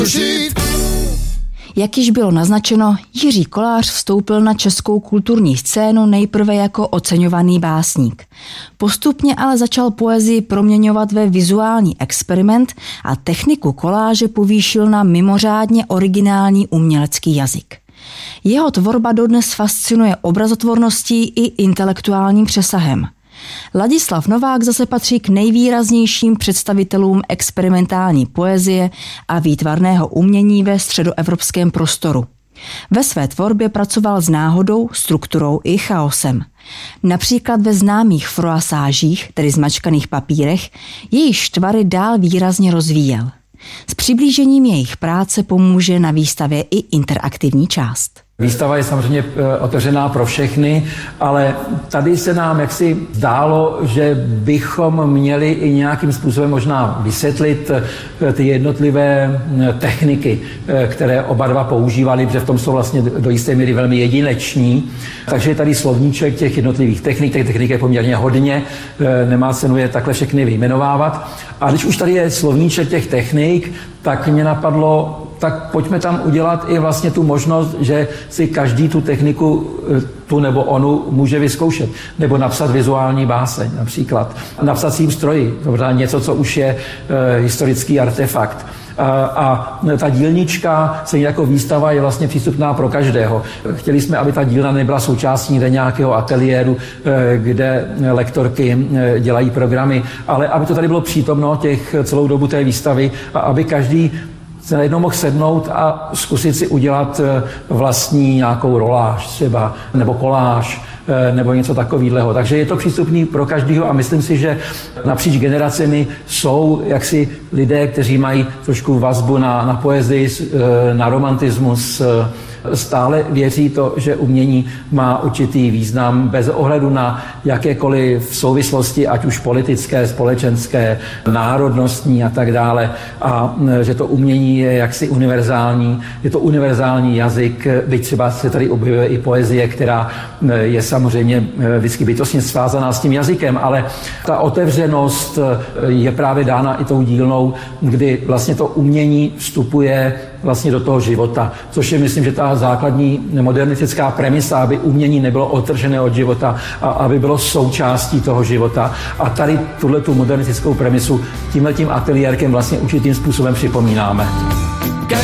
Jak již bylo naznačeno, Jiří Kolář vstoupil na českou kulturní scénu nejprve jako oceňovaný básník. Postupně ale začal poezii proměňovat ve vizuální experiment a techniku koláže povýšil na mimořádně originální umělecký jazyk. Jeho tvorba dodnes fascinuje obrazotvorností i intelektuálním přesahem. Ladislav Novák zase patří k nejvýraznějším představitelům experimentální poezie a výtvarného umění ve středoevropském prostoru. Ve své tvorbě pracoval s náhodou, strukturou i chaosem. Například ve známých froasážích, tedy zmačkaných papírech, jejich tvary dál výrazně rozvíjel. S přiblížením jejich práce pomůže na výstavě i interaktivní část. Výstava je samozřejmě otevřená pro všechny, ale tady se nám jaksi zdálo, že bychom měli i nějakým způsobem možná vysvětlit ty jednotlivé techniky, které oba dva používali, protože v tom jsou vlastně do jisté míry velmi jedineční. Takže je tady slovníček těch jednotlivých technik, těch technik je poměrně hodně, nemá cenu je takhle všechny vyjmenovávat. A když už tady je slovníček těch technik, tak mě napadlo, tak pojďme tam udělat i vlastně tu možnost, že si každý tu techniku, tu nebo onu, může vyzkoušet. Nebo napsat vizuální báseň například. Na psacím stroji, to něco, co už je historický artefakt. A ta dílnička, stejně jako výstava, je vlastně přístupná pro každého. Chtěli jsme, aby ta dílna nebyla součástí nějakého ateliéru, kde lektorky dělají programy, ale aby to tady bylo přítomno celou dobu té výstavy a aby každý se najednou mohl sednout a zkusit si udělat vlastní nějakou roláž třeba, nebo koláž, nebo něco takového. Takže je to přístupný pro každého a myslím si, že napříč generacemi jsou jaksi lidé, kteří mají trošku vazbu na poezii, na romantismus, stále věří to, že umění má určitý význam bez ohledu na jakékoliv souvislosti, ať už politické, společenské, národnostní a tak dále. A že to umění je jaksi univerzální, je to univerzální jazyk, byť třeba se tady objevuje i poezie, která je samozřejmě vždycky bytostně svázaná s tím jazykem, ale ta otevřenost je právě dána i tou dílnou, kdy vlastně to umění vstupuje vlastně do toho života, což je, myslím, že ta základní modernistická premisa, aby umění nebylo odtržené od života a aby bylo součástí toho života. A tady tuhletu modernistickou premisu tímhletím ateliérkem vlastně určitým způsobem připomínáme.